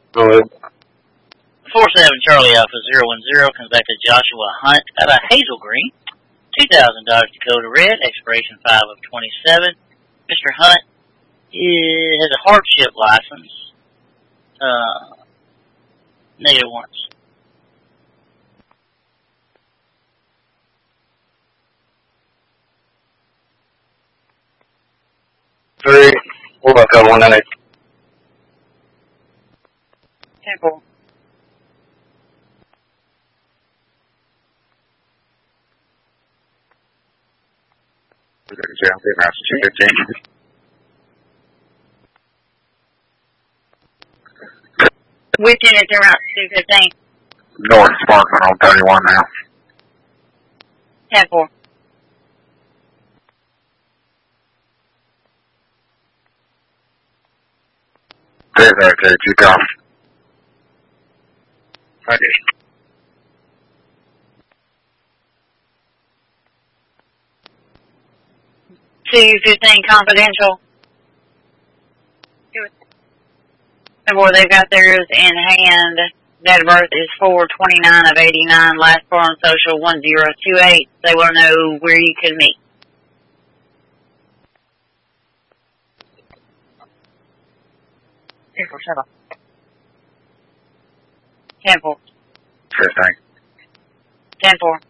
Go ahead. 47 Charlie Alpha 010 comes back to Joshua Hunt out of Hazel Green. 2000 Dodge Dakota Red, expiration 5 of 27. Mr. Hunt has a hardship license. Negative once. Three. What about that 198? Temple. Which units are out 215? North Sparkman on 31 now. 10-4. There's right there, keep going. Thank you. 215 confidential. Boy, they've got theirs in hand. Date of birth is 4/29 of 89. Last four on social 1028. They want to know where you could meet. Temple. 15. 10-4.